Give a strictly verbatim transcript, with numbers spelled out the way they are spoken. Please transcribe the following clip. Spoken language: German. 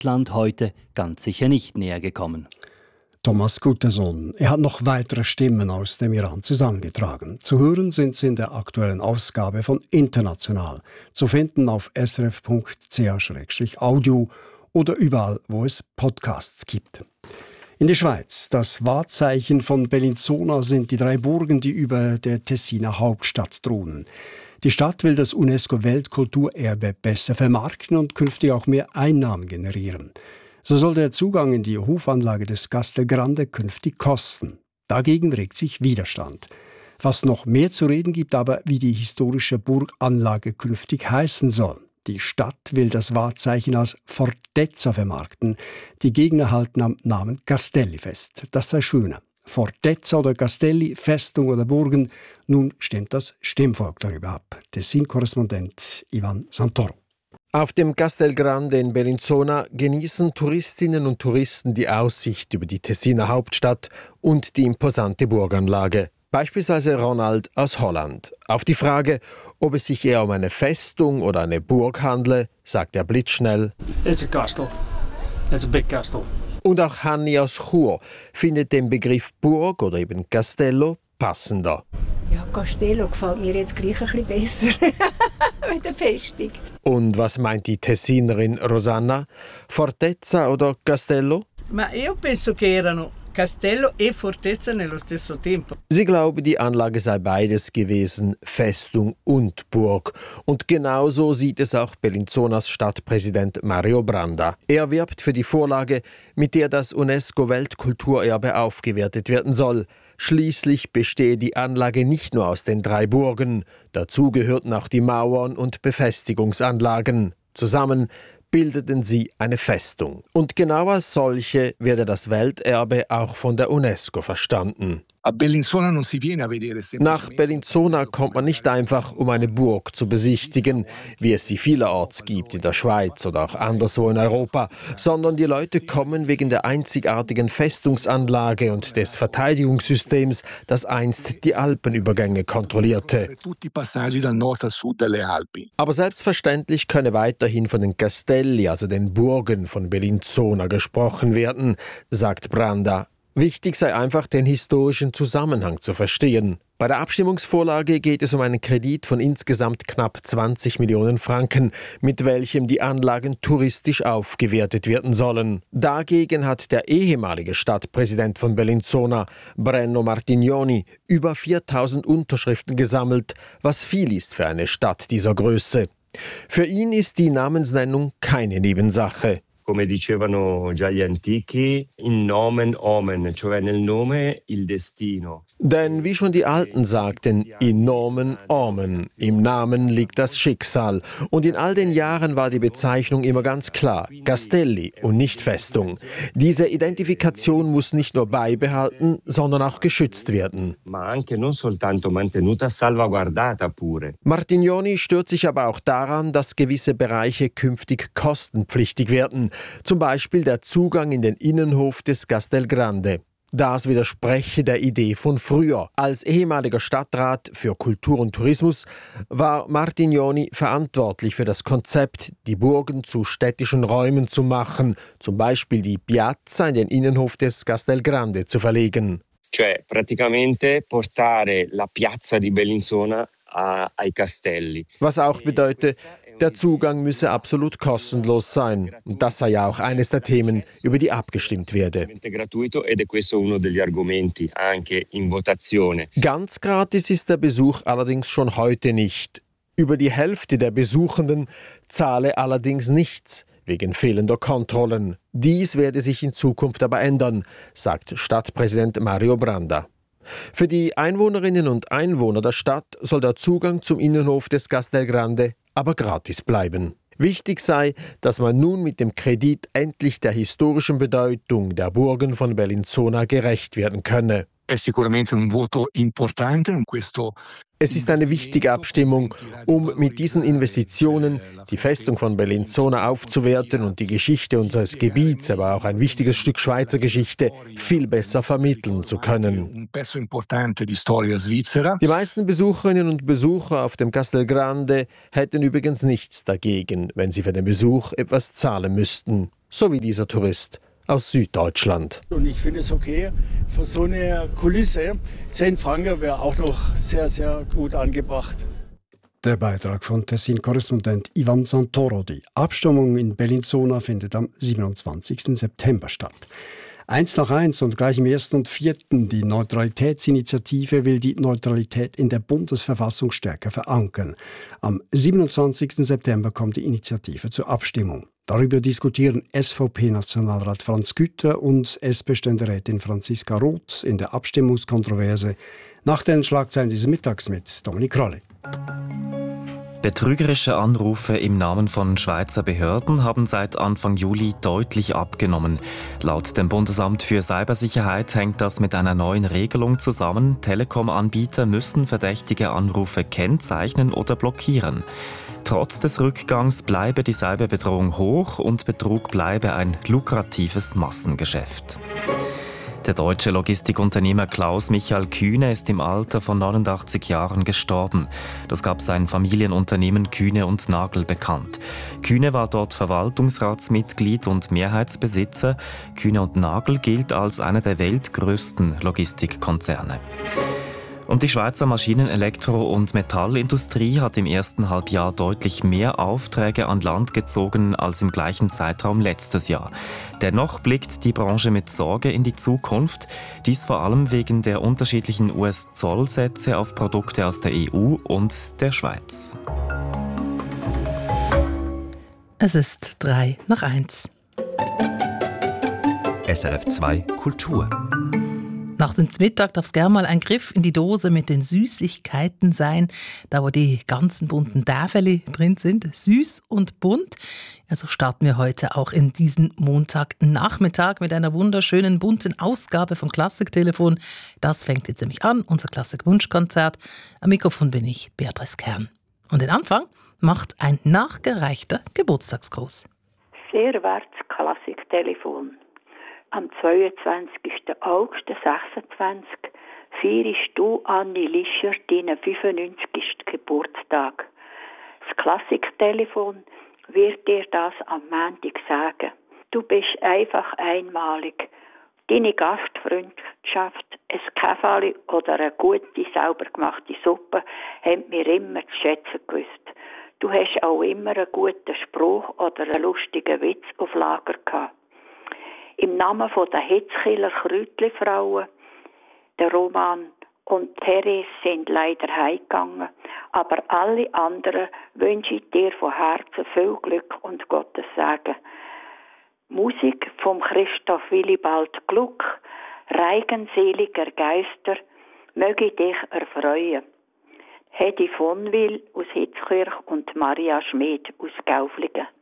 Stadtland heute ganz sicher nicht näher gekommen. Thomas Gutterson. Er hat noch weitere Stimmen aus dem Iran zusammengetragen. Zu hören sind sie in der aktuellen Ausgabe von International, zu finden auf s r f punkt c h slash audio oder überall, wo es Podcasts gibt. In der Schweiz, das Wahrzeichen von Bellinzona sind die drei Burgen, die über der Tessiner Hauptstadt thronen. Die Stadt will das UNESCO-Weltkulturerbe besser vermarkten und künftig auch mehr Einnahmen generieren. So soll der Zugang in die Hofanlage des Castel Grande künftig kosten. Dagegen regt sich Widerstand. Was noch mehr zu reden gibt aber, wie die historische Burganlage künftig heißen soll. Die Stadt will das Wahrzeichen als Fortezza vermarkten. Die Gegner halten am Namen Castelli fest. Das sei schöner. Fortezza oder Castelli, Festung oder Burgen. Nun stimmt das Stimmvolk darüber ab. Tessin-Korrespondent Ivan Santoro. Auf dem Castel Grande in Bellinzona genießen Touristinnen und Touristen die Aussicht über die Tessiner Hauptstadt und die imposante Burganlage. Beispielsweise Ronald aus Holland. Auf die Frage, ob es sich eher um eine Festung oder eine Burg handle, sagt er blitzschnell: It's a castle. It's a big castle. Und auch Hanni aus Chur findet den Begriff Burg oder eben Castello passender. Ja, Castello gefällt mir jetzt gleich ein bisschen besser mit der Festung. Und was meint die Tessinerin Rosanna? Fortezza oder Castello? Ma io penso che erano Castello e Fortezza nello stesso tempo. Sie glaube, die Anlage sei beides gewesen, Festung und Burg. Und genauso sieht es auch Bellinzonas Stadtpräsident Mario Branda. Er wirbt für die Vorlage, mit der das UNESCO-Weltkulturerbe aufgewertet werden soll. Schließlich bestehe die Anlage nicht nur aus den drei Burgen. Dazu gehörten auch die Mauern und Befestigungsanlagen. Zusammen bildeten sie eine Festung. Und genau als solche werde das Welterbe auch von der UNESCO verstanden. Nach Bellinzona kommt man nicht einfach, um eine Burg zu besichtigen, wie es sie vielerorts gibt in der Schweiz oder auch anderswo in Europa, sondern die Leute kommen wegen der einzigartigen Festungsanlage und des Verteidigungssystems, das einst die Alpenübergänge kontrollierte. Aber selbstverständlich könne weiterhin von den Castelli, also den Burgen von Bellinzona, gesprochen werden, sagt Branda. Wichtig sei einfach, den historischen Zusammenhang zu verstehen. Bei der Abstimmungsvorlage geht es um einen Kredit von insgesamt knapp zwanzig Millionen Franken, mit welchem die Anlagen touristisch aufgewertet werden sollen. Dagegen hat der ehemalige Stadtpräsident von Bellinzona, Brenno Martignoni, über viertausend Unterschriften gesammelt, was viel ist für eine Stadt dieser Größe. Für ihn ist die Namensnennung keine Nebensache. Come dicevano già gli antichi, in nomen omen, cioè nel nome il destino. Denn wie schon die Alten sagten, in nomen omen, im Namen liegt das Schicksal. Und in all den Jahren war die Bezeichnung immer ganz klar, Castelli und nicht Festung. Diese Identifikation muss nicht nur beibehalten, sondern auch geschützt werden. Ma anche non soltanto mantenuta, salvaguardata pure. Martignoni stört sich aber auch daran, dass gewisse Bereiche künftig kostenpflichtig werden. Zum Beispiel der Zugang in den Innenhof des Castel Grande. Das widerspreche der Idee von früher. Als ehemaliger Stadtrat für Kultur und Tourismus war Martignoni verantwortlich für das Konzept, die Burgen zu städtischen Räumen zu machen, zum Beispiel die Piazza in den Innenhof des Castel Grande zu verlegen. Cioè praticamente portare la piazza di Bellinzona a, ai castelli. Was auch bedeutet, der Zugang müsse absolut kostenlos sein. Und das sei ja auch eines der Themen, über die abgestimmt werde. Ganz gratis ist der Besuch allerdings schon heute nicht. Über die Hälfte der Besuchenden zahle allerdings nichts, wegen fehlender Kontrollen. Dies werde sich in Zukunft aber ändern, sagt Stadtpräsident Mario Branda. Für die Einwohnerinnen und Einwohner der Stadt soll der Zugang zum Innenhof des Castel Grande aber gratis bleiben. Wichtig sei, dass man nun mit dem Kredit endlich der historischen Bedeutung der Burgen von Bellinzona gerecht werden könne. Es ist eine wichtige Abstimmung, um mit diesen Investitionen die Festung von Bellinzona aufzuwerten und die Geschichte unseres Gebiets, aber auch ein wichtiges Stück Schweizer Geschichte, viel besser vermitteln zu können. Die meisten Besucherinnen und Besucher auf dem Castel Grande hätten übrigens nichts dagegen, wenn sie für den Besuch etwas zahlen müssten. so wie dieser Tourist aus Süddeutschland. Und ich finde es okay, für so eine Kulisse, zehn Franken wäre auch noch sehr, sehr gut angebracht. Der Beitrag von Tessin-Korrespondent Ivan Santoro. Die Abstimmung in Bellinzona findet am siebenundzwanzigsten September statt. Eins nach eins und gleich im ersten und vierten. Die Neutralitätsinitiative will die Neutralität in der Bundesverfassung stärker verankern. Am siebenundzwanzigsten September kommt die Initiative zur Abstimmung. Darüber diskutieren S V P-Nationalrat Franz Gütter und S P-Ständerätin Franziska Roth in der Abstimmungskontroverse. Nach den Schlagzeilen dieses Mittags mit Dominik Rolle. Betrügerische Anrufe im Namen von Schweizer Behörden haben seit Anfang Juli deutlich abgenommen. Laut dem Bundesamt für Cybersicherheit hängt das mit einer neuen Regelung zusammen. Telekom-Anbieter müssen verdächtige Anrufe kennzeichnen oder blockieren. Trotz des Rückgangs bleibe die Cyberbedrohung hoch und Betrug bleibe ein lukratives Massengeschäft. Der deutsche Logistikunternehmer Klaus Michael Kühne ist im Alter von neunundachtzig Jahren gestorben. Das gab sein Familienunternehmen Kühne und Nagel bekannt. Kühne war dort Verwaltungsratsmitglied und Mehrheitsbesitzer. Kühne und Nagel gilt als einer der weltgrößten Logistikkonzerne. Und die Schweizer Maschinen-, Elektro- und Metallindustrie hat im ersten Halbjahr deutlich mehr Aufträge an Land gezogen als im gleichen Zeitraum letztes Jahr. Dennoch blickt die Branche mit Sorge in die Zukunft, dies vor allem wegen der unterschiedlichen U S-Zollsätze auf Produkte aus der E U und der Schweiz. Es ist drei nach eins. S R F zwei Kultur. Nach dem Mittag darf es gerne mal ein Griff in die Dose mit den Süßigkeiten sein, da wo die ganzen bunten Täfeli drin sind, süß und bunt. Also starten wir heute auch in diesen Montagnachmittag mit einer wunderschönen bunten Ausgabe von Klassiktelefon. Das fängt jetzt nämlich an, unser Klassik-Wunschkonzert. Am Mikrofon bin ich, Beatrice Kern. Und den Anfang macht ein nachgereichter Geburtstagsgruß. Sehr wertes Klassiktelefon. Am zweiundzwanzigsten August sechsundzwanzig feierst du, Anni Lischer, deinen fünfundneunzigsten Geburtstag. Das Klassiktelefon wird dir das am Montag sagen. Du bist einfach einmalig. Deine Gastfreundschaft, ein Käferli oder eine gute, sauber gemachte Suppe haben wir immer zu schätzen gewusst. Du hast auch immer einen guten Spruch oder einen lustigen Witz auf Lager gehabt. Im Namen der Hitzkiller Kräutlifrauen, der Roman und Therese sind leider heimgegangen, aber alle anderen wünsche ich dir von Herzen viel Glück und Gottes Segen. Musik vom Christoph Willibald Gluck, Reigenseliger Geister, möge dich erfreuen. Hedi von Wil aus Hitzkirch und Maria Schmid aus Gaufligen.